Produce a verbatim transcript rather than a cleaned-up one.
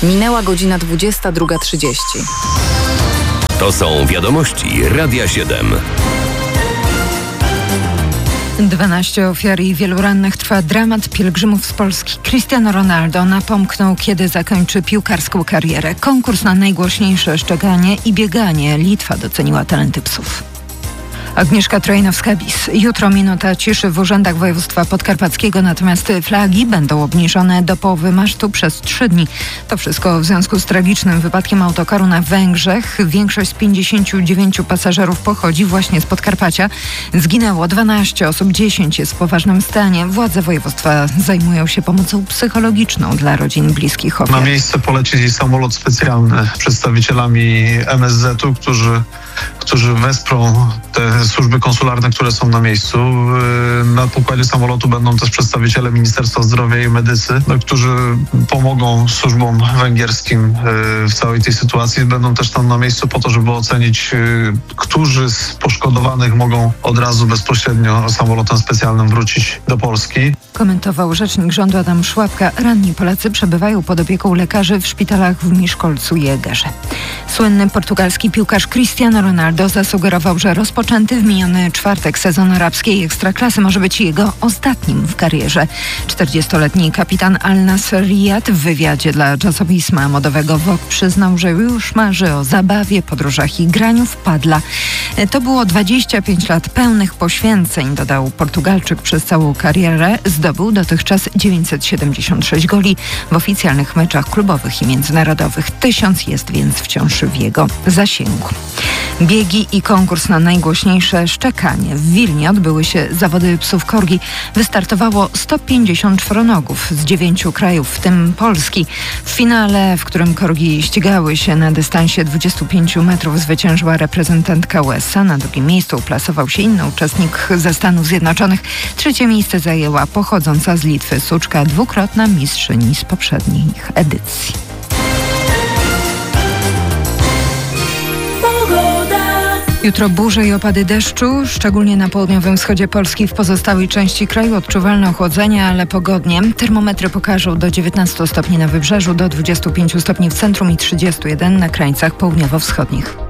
Minęła godzina dwudziesta druga trzydzieści. To są wiadomości Radia siedem. dwanaście ofiar i wielu rannych. Trwa dramat pielgrzymów z Polski. Cristiano Ronaldo napomknął, kiedy zakończy piłkarską karierę. Konkurs na najgłośniejsze szczekanie i bieganie. Litwa doceniła talenty psów. Agnieszka Trojnowska-Bis. Jutro minuta ciszy w urzędach województwa podkarpackiego, natomiast flagi będą obniżone do połowy masztu przez trzy dni. To wszystko w związku z tragicznym wypadkiem autokaru na Węgrzech. Większość z pięćdziesięciu dziewięciu pasażerów pochodzi właśnie z Podkarpacia. Zginęło dwanaście osób, dziesięć jest w poważnym stanie. Władze województwa zajmują się pomocą psychologiczną dla rodzin bliskich ofiar. Na miejsce poleci samolot specjalny z przedstawicielami M S Z u, którzy, którzy wesprą te służby konsularne, które są na miejscu. Na pokładzie samolotu będą też przedstawiciele Ministerstwa Zdrowia i medycy, którzy pomogą służbom węgierskim w całej tej sytuacji. Będą też tam na miejscu po to, żeby ocenić, którzy z poszkodowanych mogą od razu bezpośrednio samolotem specjalnym wrócić do Polski. Komentował rzecznik rządu Adam Szłapka. Ranni Polacy przebywają pod opieką lekarzy w szpitalach w Miszkolcu i Egerze. Słynny portugalski piłkarz Cristiano Ronaldo zasugerował, że rozpoczęty w miniony czwartek sezon arabskiej ekstraklasy może być jego ostatnim w karierze. czterdziestoletni kapitan Al Nassr Riyad w wywiadzie dla czasopisma modowego Vogue przyznał, że już marzy o zabawie, podróżach i graniu w padla. To było dwadzieścia pięć lat pełnych poświęceń, dodał Portugalczyk. Przez całą karierę zdobył dotychczas dziewięćset siedemdziesiąt sześć goli w oficjalnych meczach klubowych i międzynarodowych. Tysiąc jest więc wciąż w jego zasięgu. Biegi i konkurs na najgłośniejsze szczekanie. W Wilnie odbyły się zawody psów korgi. Wystartowało sto pięćdziesiąt czworonogów z dziewięciu krajów, w tym Polski. W finale, w którym korgi ścigały się na dystansie dwudziestu pięciu metrów, zwyciężyła reprezentantka U S A. Na drugim miejscu uplasował się inny uczestnik ze Stanów Zjednoczonych. Trzecie miejsce zajęła pochodząca z Litwy suczka, dwukrotna mistrzyni z poprzednich edycji. Jutro burze i opady deszczu, szczególnie na południowym wschodzie Polski. W pozostałej części kraju odczuwalne ochłodzenie, ale pogodnie. Termometry pokażą do dziewiętnastu stopni na wybrzeżu, do dwudziestu pięciu stopni w centrum i trzydziestu jeden na krańcach południowo-wschodnich.